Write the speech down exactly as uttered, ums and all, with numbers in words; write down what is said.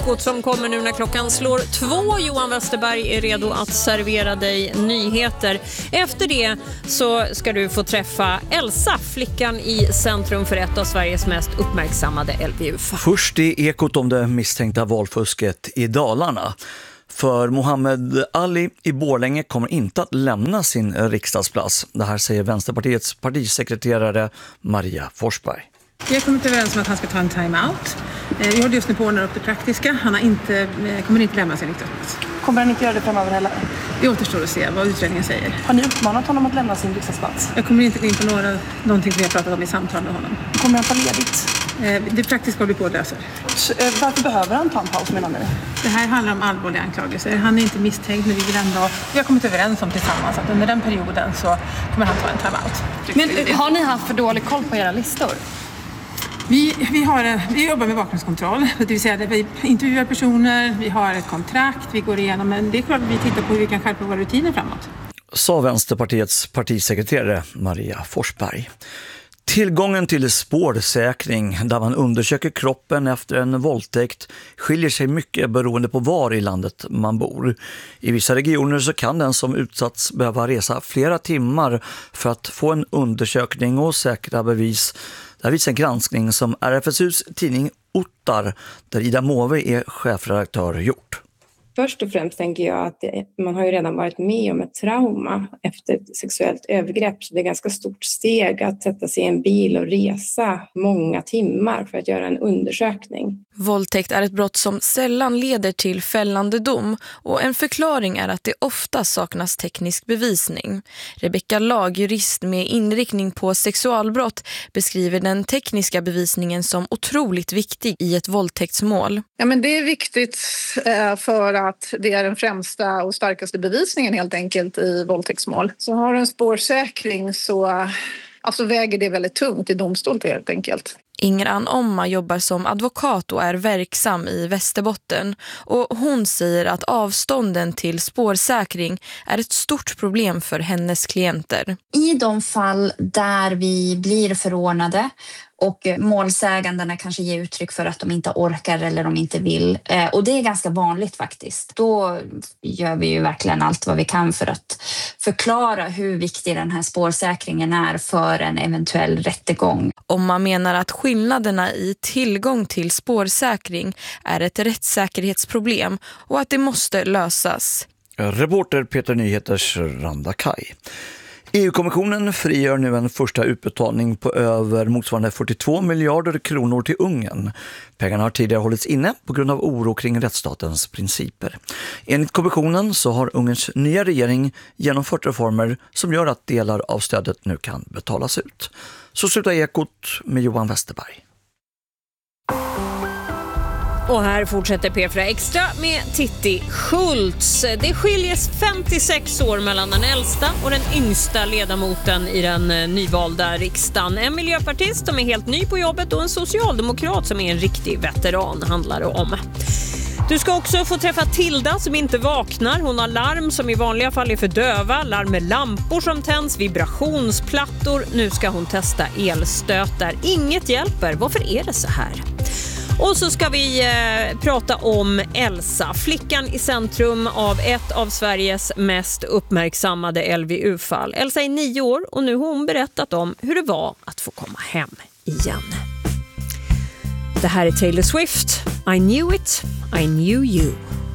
Ekot som kommer nu när klockan slår två. Johan Westerberg är redo att servera dig nyheter. Efter det så ska du få träffa Elsa, flickan i centrum för ett av Sveriges mest uppmärksammade L V U-fall. Först i Ekot om det misstänkta valfusket i Dalarna. För Mohammed Ali i Borlänge kommer inte att lämna sin riksdagsplats. Det här säger Vänsterpartiets partisekreterare Maria Forsberg. Vi har kommit överens om att han ska ta en time-out. Vi håller just nu på att ordna upp det praktiska. Han har inte, kommer inte lämna sin riksdagsplats. Kommer han inte göra det framöver heller? Det återstår att se vad utredningen säger. Har ni uppmanat honom att lämna sin riksdagsplats? Jag kommer inte gå in på några, någonting som vi har pratat om i samtal med honom. Kommer han ta ledigt? Det praktiska håller vi på att lösa. Varför behöver han ta en paus, menar ni? Det här handlar om allvarliga anklagelser. Han är inte misstänkt, men vi vill ändå... Vi har kommit överens om tillsammans att under den perioden så kommer han ta en time-out. Men har ni haft för dålig koll på era listor? Vi, vi, har, vi jobbar med bakgrundskontroll, det vill säga att vi intervjuar personer, vi har ett kontrakt, vi går igenom, men det är klart att vi tittar på hur vi kan skärpa våra rutiner framåt. Sa Vänsterpartiets partisekreterare Maria Forsberg. Tillgången till spårsäkring där man undersöker kroppen efter en våldtäkt skiljer sig mycket beroende på var i landet man bor. I vissa regioner så kan den som utsatts behöva resa flera timmar för att få en undersökning och säkra bevis. Det visar en granskning som R F S U:s tidning Ottar, där Ida Måwe är chefredaktör, gjort. Först och främst tänker jag att det, man har ju redan varit med om ett trauma efter ett sexuellt övergrepp. Så det är ganska stort steg att sätta sig i en bil och resa många timmar för att göra en undersökning. Våldtäkt är ett brott som sällan leder till fällande dom, och en förklaring är att det ofta saknas teknisk bevisning. Rebecka Lag, jurist med inriktning på sexualbrott, beskriver den tekniska bevisningen som otroligt viktig i ett våldtäktsmål. Ja, men det är viktigt för att det är den främsta och starkaste bevisningen helt enkelt i våldtäktsmål. Så har du en spårsäkring så alltså väger det väldigt tungt i domstol helt enkelt. Inger Ann Omma jobbar som advokat och är verksam i Västerbotten, och hon säger att avstånden till spårsäkring är ett stort problem för hennes klienter. I de fall där vi blir förordnade och målsägandena kanske ger uttryck för att de inte orkar eller de inte vill. Och det är ganska vanligt faktiskt. Då gör vi ju verkligen allt vad vi kan för att förklara hur viktig den här spårsäkringen är för en eventuell rättegång. Om man menar att skillnaderna i tillgång till spårsäkring är ett rättssäkerhetsproblem och att det måste lösas. Reporter Peter Nyheters Randa Kaj. E U-kommissionen frigör nu en första utbetalning på över motsvarande fyrtiotvå miljarder kronor till Ungern. Pengarna har tidigare hållits inne på grund av oro kring rättsstatens principer. Enligt kommissionen så har Ungerns nya regering genomfört reformer som gör att delar av stödet nu kan betalas ut. Så slutar Ekot med Johan Westerberg. Och här fortsätter P fyra Extra med Titti Schultz. Det skiljer femtiosex år mellan den äldsta och den yngsta ledamoten i den nyvalda riksdagen. En miljöpartist som är helt ny på jobbet och en socialdemokrat som är en riktig veteran, handlar det om. Du ska också få träffa Tilda som inte vaknar. Hon har larm som i vanliga fall är för döva, larm med lampor som tänds, vibrationsplattor. Nu ska hon testa elstötar. Inget hjälper. Varför är det så här? Och så ska vi eh, prata om Elsa, flickan i centrum av ett av Sveriges mest uppmärksammade L V U-fall. Elsa är nio år och nu har hon berättat om hur det var att få komma hem igen. Det här är Taylor Swift. I knew it, I knew you.